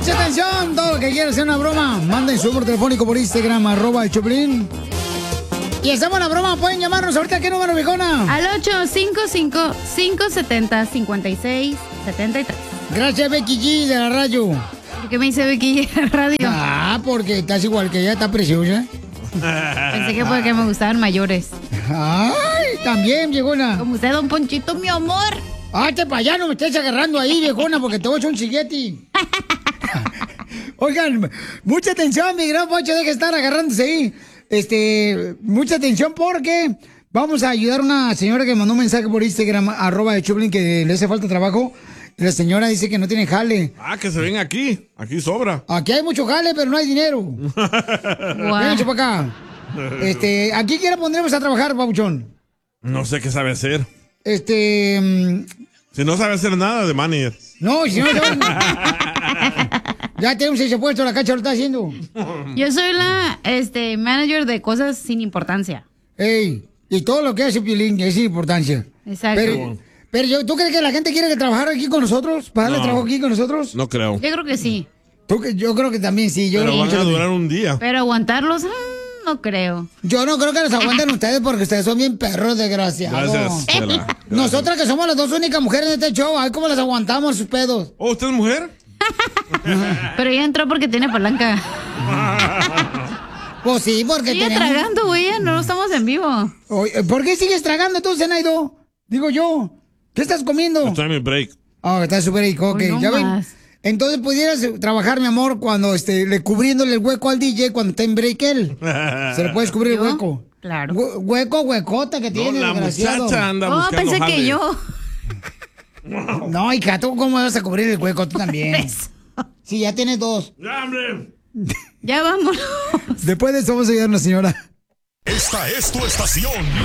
Mucha atención, todo lo que quiera hacer una broma, manden su número telefónico por Instagram, @el Choplin. Y hacemos la broma, pueden llamarnos ahorita, ¿qué número, viejona? Al 855-570-5673. Gracias, Becky G de la radio. ¿Por qué me dice Becky G de la radio? Ah, porque estás igual que ella, está preciosa. Pensé que porque me gustaban mayores. Ay, también, viejona. Como usted, don Ponchito, mi amor. Hazte para allá, no me estés agarrando ahí, viejona, porque te voy a echar un sigueti. Oigan, mucha atención, mi gran Poncho, deja de estar agarrándose ahí. Mucha atención porque vamos a ayudar a una señora que mandó un mensaje por Instagram, @el Choplin, que le hace falta trabajo. La señora dice que no tiene jale. Ah, que se ven aquí. Aquí sobra. Aquí hay mucho jale, pero no hay dinero. Venga, para acá. ¿Aquí quién la pondremos a trabajar, papuchón? No sé qué sabe hacer. Si no sabe hacer nada de manager. No, si no... Ya tenemos ese puesto, la Cacha lo está haciendo. Yo soy la manager de cosas sin importancia. Ey, y todo lo que hace Piolín es sin importancia. Exacto. Pero ¿tú crees que la gente quiere que trabajar aquí con nosotros? ¿Para darle trabajo aquí con nosotros? No creo. Yo creo que sí. Yo creo que también sí. Pero van a durar un día. Pero aguantarlos, no creo. Yo no creo que los aguanten ustedes porque ustedes son bien perros, desgraciados. Gracias, Chela. Nosotras que somos las dos únicas mujeres en este show, ay, ¿cómo las aguantamos sus pedos? ¿Oh, usted es mujer? Pero ella entró porque tiene palanca. Pues sí, porque sigue tragando, güey, no estamos en vivo. Oye, ¿por qué sigues tragando tú, Zenaido? Digo yo. ¿Qué estás comiendo? Estoy en mi break. Está súper rico, ok. No ¿Ya ven? más. Entonces pudieras trabajar, mi amor, cuando cubriéndole el hueco al DJ cuando está en break él. Se le puedes cubrir el hueco. Claro. Huecota que tiene, la desgraciado. muchacha anda buscando pensé jale. que yo. No, hija, ¿tú cómo vas a cubrir el hueco? Tú también. Sí, ya tienes dos. ¡Ya, hombre! Ya vámonos. Después de eso vamos a ayudarnos, señora. Esta es tu estación,